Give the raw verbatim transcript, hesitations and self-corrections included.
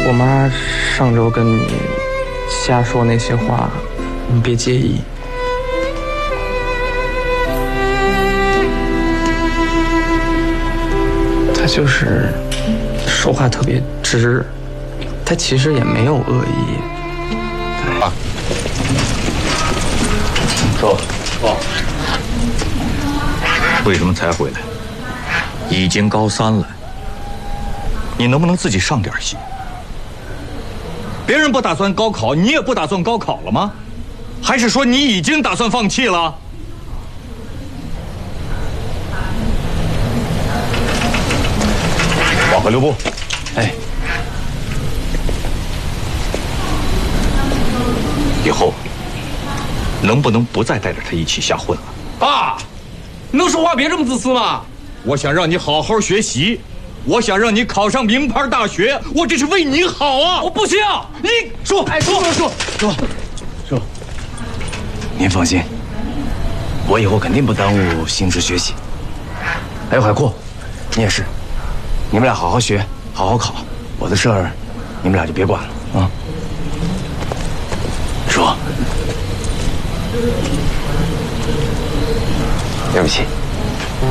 我妈上周跟你瞎说那些话，你别介意。她就是说话特别直，她其实也没有恶意。 啊，说说，为什么才回来？已经高三了，你能不能自己上点心？别人不打算高考，你也不打算高考了吗？还是说你已经打算放弃了？往回留步。哎，以后能不能不再带着他一起瞎混了？ 爸，能说话别这么自私吗？ 我想让你好好学习，我想让你考上名牌大学，我这是为你好啊！ 我不需要你说， 哎，说说说说说，您放心，我以后肯定不耽误星子学习。还有海阔，你也是，你们俩好好学，好好考，我的事儿你们俩就别管了啊。说，对不起。